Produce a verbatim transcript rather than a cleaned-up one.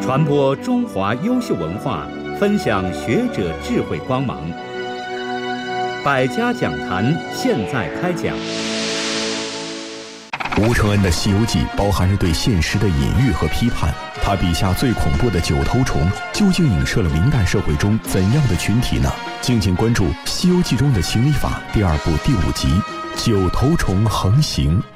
传播中华优秀文化，分享学者智慧光芒。百家讲坛现在开讲。 吴承恩的《西游记》包含着对现实的隐喻和批判，他笔下最恐怖的九头虫究竟影射了明代社会中怎样的群体呢？敬请关注《西游记》中的情理法第二部第五集《九头虫横行》。